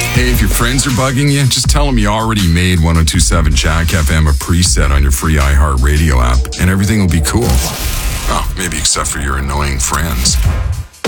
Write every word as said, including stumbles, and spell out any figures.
Hey, if your friends are bugging you, just tell them you already made ten twenty-seven Jack F M a preset on your free iHeartRadio app, and everything will be cool. Oh, maybe except for your annoying friends.